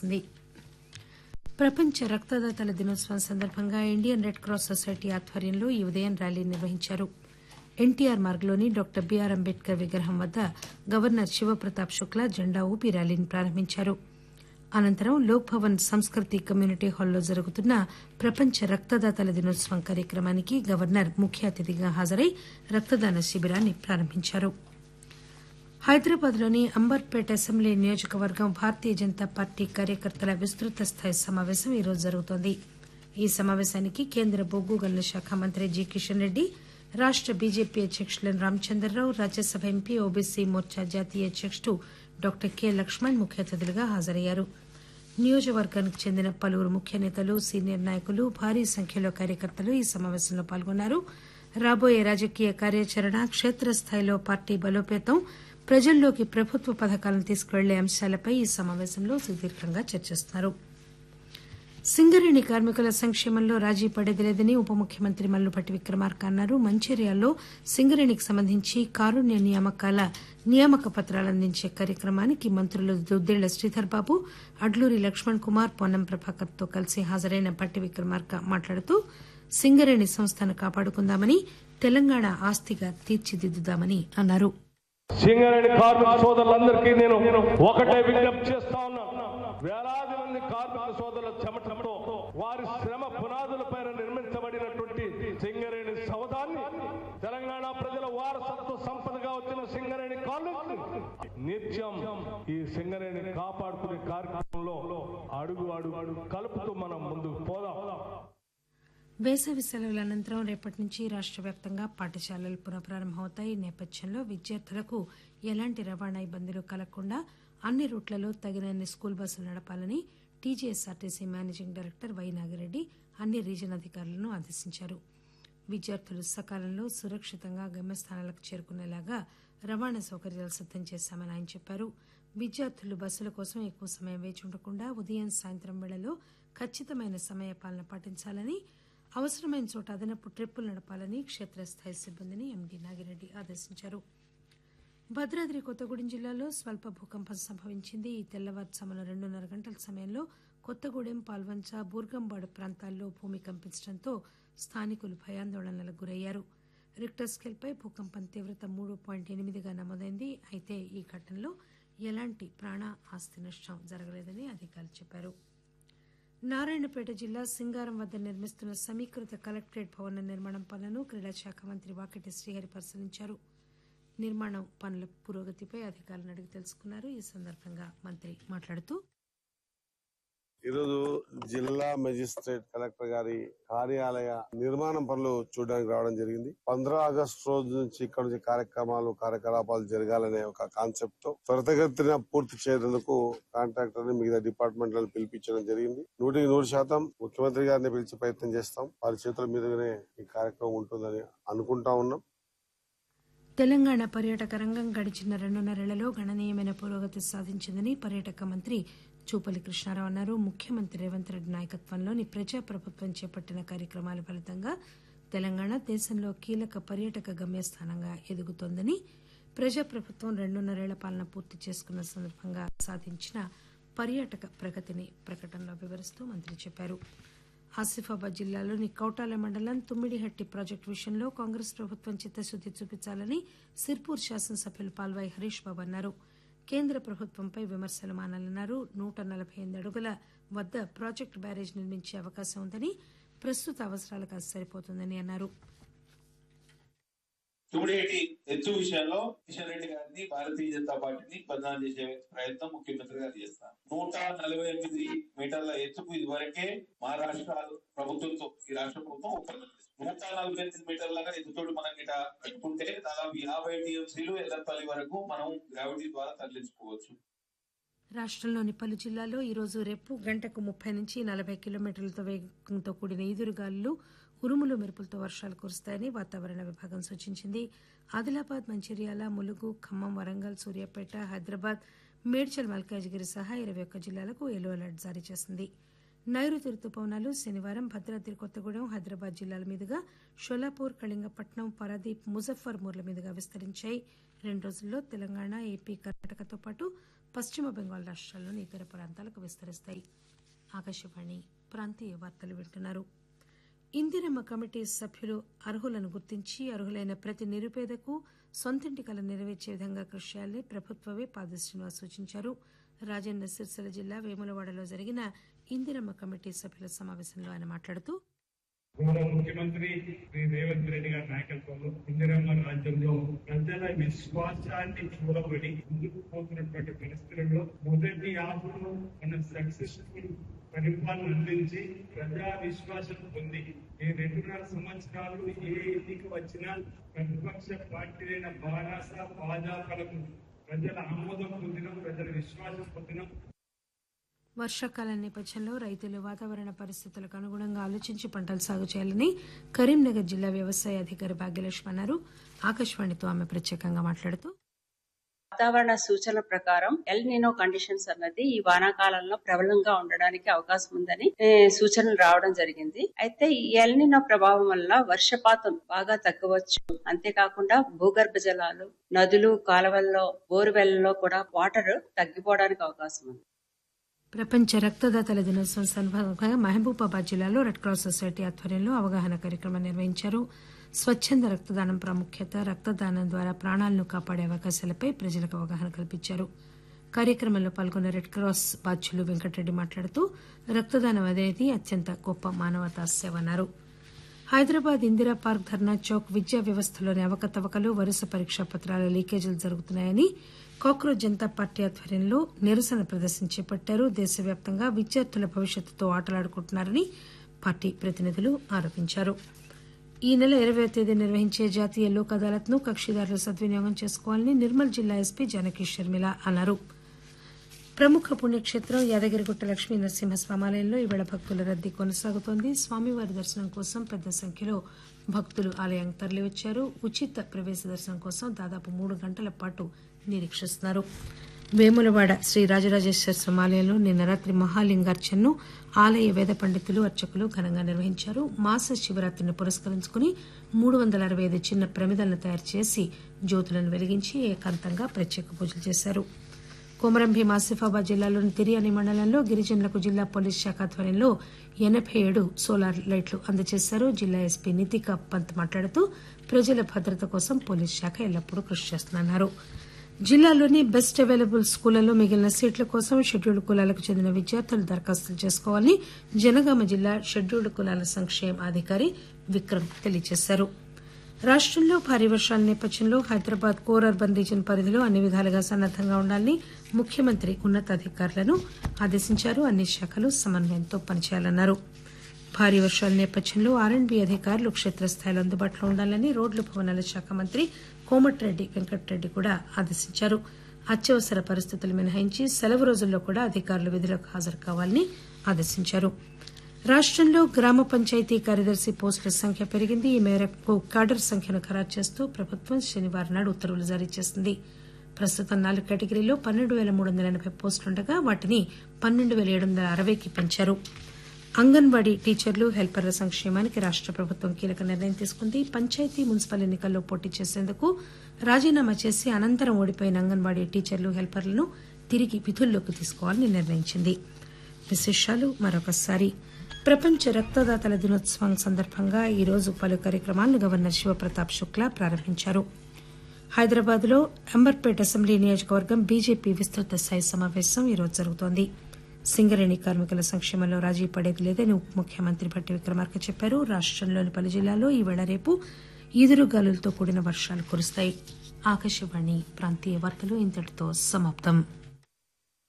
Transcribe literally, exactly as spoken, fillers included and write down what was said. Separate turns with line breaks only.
చేసింది. ప్రపంచ రక్తదాతల దినోత్సవం సందర్భంగా ఇండియన్ రెడ్ క్రాస్ సొసైటీ ఆధ్వర్యంలో ఈ ఉదయం ర్యాలీ నిర్వహించారు. ఎన్టీఆర్ మార్గ్లోని డాక్టర్ బీఆర్ అంబేద్కర్ విగ్రహం వద్ద గవర్నర్ శివప్రతాప్ శుక్లా జెండా ఊపి ర్యాలీని ప్రారంభించారు. అనంతరం లోక్ భవన్ సంస్కృతి కమ్యూనిటీ హాల్లో జరుగుతున్న ప్రపంచ రక్తదాతల దినోత్సవం కార్యక్రమానికి గవర్నర్ ముఖ్య అతిథిగా హాజరై రక్తదాన శిబిరాన్ని ప్రారంభించారు. హైదరాబాద్లోని అంబర్పేట అసెంబ్లీ నియోజకవర్గం భారతీయ జనతా పార్టీ కార్యకర్తల విస్తృత స్థాయి సమావేశం ఈరోజు జరుగుతోంది. ఈ సమావేశానికి కేంద్ర బొగ్గు గనుల శాఖ మంత్రి జి కిషన్ రెడ్డి, రాష్ట బీజేపీ అధ్యకులు ఎన్ రామచంద్రరావు, రాజ్యసభ ఎంపీ ఓబీసీ మోర్చా జాతీయ అధ్యకుడు డాక్టర్ కె లక్ష్మణ్ ముఖ్య అతిథులుగా హాజరయ్యారు. నియోజకవర్గానికి చెందిన పలువురు ముఖ్య నేతలు, సీనియర్ నాయకులు, భారీ సంఖ్యలో కార్యకర్తలు ఈ సమావేశంలో పాల్గొన్నారు. రాబోయే రాజకీయ కార్యాచరణ, క్షేత్రస్థాయిలో పార్టీ బలోపేతం, ప్రజల్లోకి ప్రభుత్వ పథకాలను తీసుకువెళ్లే అంశాలపై ఈ సమావేశంలో సుదీర్ఘంగా చర్చిస్తున్నారు. సింగరేణి కార్మికుల సంక్షేమంలో రాజీ పడేది లేదని ఉప ముఖ్యమంత్రి మల్లుపట్టి విక్రమార్క అన్నారు. మంచిర్యాలలో సింగరేణికి సంబంధించి కారుణ్య నియామకాల నియామక పత్రాలు అందించే కార్యక్రమానికి మంత్రులు దుద్దేళ్ల శ్రీధర్ బాబు, అడ్లూరి లక్ష్మణ్ కుమార్, పొన్నం ప్రభాకర్ తో కలిసి హాజరైన పట్టి విక్రమార్క మాట్లాడుతూ సింగరేణి సంస్థను కాపాడుకుందామని, తెలంగాణ ఆస్తిగా తీర్చిదిద్దుదామని అన్నారు.
సింగరేణి కార్మిక సోదరులందరికీ నేను ఒకటే విజ్ఞప్తి చేస్తా ఉన్నాను. వేలాది మంది కార్మిక సోదరుల చెమటతో వారి శ్రమ పునాదులపైన నిర్మించబడినటువంటి సింగరేణి సౌధాన్ని, తెలంగాణ ప్రజల వారసత్వ సంపదగా వచ్చిన సింగరేణి కాలేజ్ నిత్యం ఈ సింగరేణి కాపాడుకునే కార్యక్రమంలో అడుగు అడుగు అడుగు కలుపుతూ మనం ముందుకు పోదాం.
వేసవి సెలవుల అనంతరం రేపటి నుంచి రాష్ట వ్యాప్తంగా పాఠశాలలు పునఃప్రారంభమవుతాయి. ఈ నేపథ్యంలో విద్యార్థులకు ఎలాంటి రవాణా ఇబ్బందులు కలగకుండా అన్ని రూట్లలో తగినన్ని స్కూల్ బస్సులు నడపాలని TGSRTC managing director why Nagireddy అన్ని రీజన్ అధికారులను ఆదేశించారు. విద్యార్థులు సకాలంలో సురక్షితంగా గమ్యస్థానాలకు చేరుకునేలాగా రవాణా సౌకర్యాలు సిద్దం చేశామని ఆయన చెప్పారు. విద్యార్థులు బస్సుల కోసం ఎక్కువ సమయం వేచి ఉండకుండా ఉదయం, సాయంత్రం వేళల్లో ఖచ్చితమైన సమయ పాలన పాటించాలని, అవసరమైన చోట అదనపు ట్రిప్పులు నడపాలని క్షేత్రస్థాయి సిబ్బందిని ఎండీ నాగిరెడ్డి ఆదేశించారు. భద్రాద్రి కొత్తగూడెం జిల్లాలో స్వల్ప భూకంపం సంభవించింది. ఈ తెల్లవారుజామున రెండున్నర గంటల సమయంలో కొత్తగూడెం, పాల్వంచ, బూర్గంపాడు ప్రాంతాల్లో భూమి కంపించడంతో స్థానికులు భయాందోళనలకు గురయ్యారు. రిక్టర్ స్కేల్పై భూకంపం తీవ్రత మూడు పాయింట్ ఎనిమిదిగా నమోదైంది. అయితే ఈ ఘటనలో ఎలాంటి ప్రాణ, ఆస్తి నష్టం జరగలేదని అధికారులు చెప్పారు. నారాయణపేట జిల్లా సింగారం వద్ద నిర్మిస్తున్న సమీకృత కలెక్టరేట్ భవన నిర్మాణం పనులను క్రీడా శాఖ మంత్రి వాకిటి శ్రీహరి పరిశీలించారు. నిర్మాణం పనుల పురోగతిపై అధికారులను అడిగి తెలుసుకున్నారు. ఈ సందర్భంగా మంత్రి మాట్లాడుతూ,
ఈరోజు జిల్లా మెజిస్ట్రేట్ కలెక్టర్ గారి కార్యాలయ నిర్మాణం పనులు చూడడానికి రావడం జరిగింది. పంద్రా ఆగస్టు రోజు నుంచి ఇక్కడ నుంచి కార్యక్రమాలు కార్యకలాపాలు జరగాలనే ఒక కాన్సెప్ట్ తో త్వరితగతిన పూర్తి చేయడానికి కాంట్రాక్టర్ ని మిగతా డిపార్ట్మెంట్లను పిలిపించడం జరిగింది. నూటికి నూరు శాతం ముఖ్యమంత్రి గారిని పిలిచే ప్రయత్నం చేస్తాం. వారి చేతుల మీదుగానే ఈ కార్యక్రమం ఉంటుందని అనుకుంటా ఉన్నాం.
తెలంగాణ పర్యాటక రంగం గడిచిన రెండున్నరేళ్లలో గణనీయమైన పురోగతి సాధించిందని పర్యాటక మంత్రి చూపల్లి కృష్ణారావు అన్నారు. ముఖ్యమంత్రి రేవంత్ రెడ్డి నాయకత్వంలోని ప్రజాప్రభుత్వం చేపట్టిన కార్యక్రమాల ఫలితంగా తెలంగాణ దేశంలో కీలక పర్యాటక గమ్యస్థానంగా ఎదుగుతోందని, ప్రజాప్రభుత్వం రెండున్నరేళ్ల పాలన పూర్తి చేసుకున్న సందర్భంగా సాధించిన పర్యాటక ప్రగతిని ప్రకటనలో వివరిస్తూ మంత్రి చెప్పారు. ఆసిఫాబాద్ జిల్లాలోని కౌటాల మండలం తుమ్మిడిహట్టి ప్రాజెక్టు విషయంలో కాంగ్రెస్ ప్రభుత్వం చిత్తశుద్ది చూపించాలని సిర్పూర్ శాసనసభ్యులు పాల్వాయి హరీష్ బాబు అన్నారు. కేంద్ర ప్రభుత్వంపై విమర్శలు మానాలన్నారు. నూట నలభై ఎనిమిది అడుగుల వద్ద ప్రాజెక్టు బ్యారేజ్ నిర్మించే అవకాశం ఉందని, ప్రస్తుత అవసరాలకు అది సరిపోతుందని అన్నారు.
తుమ్మిడిహట్టి ఎత్తు విషయంలో కిషన్ రెడ్డి గారిని భారతీయ జనతా పార్టీని బదనాం చేసే ప్రయత్నం ముఖ్యమంత్రి గారు చేస్తారు. నూట నలభై ఎనిమిది మీటర్ల ఎత్తుకు ఇదివరకే మహారాష్ట్ర ప్రభుత్వంతో ఈ రాష్ట్ర ప్రభుత్వం ఒప్పందం చేస్తుంది. నూట నలభై ఎనిమిది మీటర్లుగా ఎత్తుతోటి మనం గిట కట్టుకుంటే దాదాపు యాభై టీఎంసీలు ఎల్లపల్లి వరకు మనం గ్రావిటీ ద్వారా తరలించుకోవచ్చు.
రాష్టంలోని పలు జిల్లాల్లో ఈరోజు రేపు గంటకు ముప్పై నుంచి నలభై కిలోమీటర్లతో వేగంతో కూడిన ఈదురుగాలులు, ఉరుములు, మెరుపులతో వర్షాలు కురుస్తాయని వాతావరణ విభాగం సూచించింది. ఆదిలాబాద్, మంచిర్యాల, ములుగు, ఖమ్మం, వరంగల్, సూర్యాపేట, హైదరాబాద్, మేడ్చల్, మల్కాజిగిరి సహా ఇరవై ఒక్క జిల్లాలకు ఎల్లో అలర్ట్ జారీ చేసింది. నైరుతి రుతుపవనాలు శనివారం భద్రాద్రి కొత్తగూడెం, హైదరాబాద్ జిల్లాల మీదుగా షోలాపూర్, కళింగపట్నం, పారాదీప్, ముజఫర్పూర్ల మీదుగా విస్తరించాయి. రెండు రోజుల్లో తెలంగాణ, ఏపీ, కర్ణాటకతో పాటు పశ్చిమ బెంగాల్ రాష్ట్రాల్లోని ఇతర ప్రాంతాలకు విస్తరిస్తాయి. ఆకాశవాణి ప్రాంతీయ వార్తలు వింటున్నారు. ఇందిరమ్మ కమిటీ సభ్యులు అర్హులను గుర్తించి అర్హులైన ప్రతి నిరుపేదకు సొంతింటి కల నెరవేర్చే విధంగా కృషి చేయాలని ప్రభుత్వ విప్ పాద శ్రీనివాస్ సూచించారు. రాజన్న సిరిసిల్ల జిల్లా వేములవాడలో జరిగిన ఇందిరమ్మ కమిటీ సభ్యుల సమావేశంలో ఆయన మాట్లాడుతూ
గౌరవ ముఖ్యమంత్రి శ్రీ రేవంత్ రెడ్డి గారి నాయకత్వంలో ఇందిరమ్మ రాజ్యంలో ప్రజల విశ్వాసాన్ని చూడబడి ముందుకు పోతున్నటువంటి పరిస్థితుల్లో మొదటి ఆపులో మనం సక్సెస్ఫుల్ పరిపాలన అందించి ప్రజా విశ్వాసం పొంది ఈ రెండున్నర సంవత్సరాలు ఏ ఎన్నిక వచ్చినా ప్రతిపక్ష పార్టీలైన బారాస భాజపాలకు ప్రజల ఆమోదం పొందినాం, ప్రజల విశ్వాసం పొందినాం.
వర్షాకాలం నేపథ్యంలో రైతులు వాతావరణ పరిస్థితులకు అనుగుణంగా ఆలోచించి పంటలు సాగు చేయాలని కరీంనగర్ జిల్లా వ్యవసాయ అధికారి భాగ్యలక్ష్మి అన్నారు. ఆకాశవాణితో ఆమె ప్రత్యేకంగా మాట్లాడుతూ
వాతావరణ సూచనల ప్రకారం ఎల్ నినో కండిషన్స్ అన్నది ఈ వానాకాలంలో ప్రబలంగా ఉండడానికి అవకాశం ఉందని సూచనలు రావడం జరిగింది. అయితే ఈ ఎల్ నినో ప్రభావం వల్ల వర్షపాతం బాగా తగ్గవచ్చు. అంతేకాకుండా భూగర్భ జలాలు, నదులు, కాలువల్లో, బోరువెల్లలో కూడా వాటర్ తగ్గిపోవడానికి అవకాశం ఉంది.
ప్రపంచ రక్తదాతల దినోత్సవం సందర్భంగా మహబూబాబాద్ జిల్లాలో రెడ్ క్రాస్ సొసైటీ ఆధ్వర్యంలో అవగాహన కార్యక్రమం నిర్వహించారు. స్వచ్చంద రక్తదానం ప్రాముఖ్యత, రక్తదానం ద్వారా ప్రాణాలను కాపాడే అవకాశాలపై ప్రజలకు అవగాహన కల్పించారు. కార్యక్రమంలో పాల్గొన్న రెడ్ క్రాస్ బాధ్యులు వెంకటరెడ్డి మాట్లాడుతూ రక్తదానం అనేది అత్యంత గొప్ప మానవతా సేవ అన్నారు. హైదరాబాద్ ఇందిరా పార్క్, ధర్నా చౌక్ విద్యా వ్యవస్థలోని అవకతవకలు, వరుస పరీక్షా పత్రాల లీకేజీలు జరుగుతున్నాయని కాక్రోచ్ జనతా పార్టీ ఆధ్వర్యంలో నిరసన ప్రదర్శన చేపట్టారు. దేశవ్యాప్తంగా విద్యార్థుల భవిష్యత్తుతో ఆటలాడుకుంటున్నారని పార్టీ ప్రతినిధులు ఆరోపించారు. ఈ నెల ఇరవై తేదీ నిర్వహించే జాతీయ లోక్ అదాలత్ ను కక్షిదారులు సద్వినియోగం చేసుకోవాలని నిర్మల్ జిల్లా ఎస్పీ జానకి షర్మిల అన్నారు. ప్రముఖ పుణ్యక్షేత్రం యాదగిరిగుట్ట లక్ష్మీ నరసింహస్వామి ఆలయంలో ఈవేళ భక్తుల రద్దీ కొనసాగుతోంది. స్వామివారి దర్శనం కోసం పెద్ద సంఖ్యలో భక్తులు ఆలయానికి తరలివచ్చారు. ఉచిత ప్రవేశ దర్శనం కోసం దాదాపు మూడు గంటల పాటు నిరీక్షిస్తున్నారు. వేములవాడ శ్రీ రాజరాజేశ్వర స్వామి ఆలయంలో నిన్న రాత్రి మహాలింగార్చనను ఆలయ వేద పండితులు, అర్చకులు ఘనంగా నిర్వహించారు. మాస శివరాత్రిని పురస్కరించుకుని మూడు వందల అరవై ఐదు చిన్న ప్రమిదలను తయారు చేసి జ్యోతులను వెలిగించి ఏకాంతంగా ప్రత్యేక పూజలు చేశారు. కొమరం భీం ఆసిఫాబాద్ జిల్లాలోని తిరియాని మండలంలో గిరిజనులకు జిల్లా పోలీస్ శాఖ ఆధ్వర్యంలో ఎనబై ఏడు సోలార్ లైట్లు అందజేశారు. జిల్లా ఎస్పీ నితికా పంత్ మాట్లాడుతూ ప్రజల భద్రత కోసం పోలీస్ శాఖ ఎల్లప్పుడూ కృషి చేస్తుందన్నారు. జిల్లాలోని బెస్ట్ అవైలబుల్ స్కూళ్లలో మిగిలిన సీట్ల కోసం షెడ్యూల్డ్ కులాలకు చెందిన విద్యార్థులు దరఖాస్తులు చేసుకోవాలని జనగామ జిల్లా షెడ్యూల్డ్ కులాల సంక్షేమ అధికారి విక్రమ్ తెలియజేశారు. రాష్టంలో భారీ వర్షాల నేపథ్యంలో హైదరాబాద్ కోర్ అర్బన్ రీజియన్ పరిధిలో అన్ని విధాలుగా సన్నద్దంగా ఉండాలని ముఖ్యమంత్రి ఉన్నతాధికారులను ఆదేశించారు. అన్ని శాఖలు సమన్వయంతో పనిచేయాలన్నారు. భారీ వర్షాల నేపథ్యంలో ఆర్ అండ్ బి అధికారులు క్షేత్రస్థాయిలో అందుబాటులో ఉండాలని రోడ్లు భవనాల శాఖ మంత్రి కోమటిరెడ్డి వెంకటరెడ్డి కూడా ఆదేశించారు. అత్యవసర పరిస్థితులు మినహాయించి సెలవు రోజుల్లో కూడా అధికారులు విధులకు హాజరు కావాలని ఆదేశించారు. రాష్టంలో గ్రామ పంచాయతీ కార్యదర్శి పోస్టుల సంఖ్య పెరిగింది. ఈ మేరకు కాడర్ సంఖ్యను ఖరారు చేస్తూ ప్రభుత్వం శనివారం నాడు ఉత్తర్వులు జారీ చేసింది. ప్రస్తుతం నాలుగు కేటగిరీలో పన్నెండు పేల మూడు వందల ఎనబై పోస్టులుండగా వాటిని పన్నెండు పేల ఏడు వందల అరవైకి పెంచారు. అంగన్వాడీ టీచర్లు, హెల్పర్ల సంక్షేమానికి రాష్ట ప్రభుత్వం కీలక నిర్ణయం తీసుకుంది. పంచాయతీ, మున్సిపల్ ఎన్నికల్లో పోటీ చేసేందుకు రాజీనామా చేసి అనంతరం ఓడిపోయిన అంగన్వాడీ టీచర్లు, హెల్పర్లను తిరిగి విధుల్లోకి తీసుకోవాలని నిర్ణయించింది. విశేషాలు మరొకసారి. ప్రపంచ రక్తదాతల దినోత్సవం సందర్భంగా ఈరోజు పలు కార్యక్రమాలను గవర్నర్ శివప్రతాప్ శుక్లా ప్రారంభించారు. హైదరాబాద్ లో అంబర్పేట అసెంబ్లీ నియోజకవర్గం బీజేపీ విస్తృత స్థాయి సమావేశం ఈరోజు జరుగుతోంది. సింగరేణి కార్మికుల సంక్షేమంలో రాజీ పడేది లేదని ఉప ముఖ్యమంత్రి భట్టి విక్రమార్క చెప్పారు. రాష్టంలోని పలు జిల్లాల్లో ఈవేళ రేపు ఈదురుగాలులతో కూడిన వర్షాలు కురుస్తాయి. ఆకాశవాణి ప్రాంతీయ వార్తలు ఇంతటితో సమాప్తం.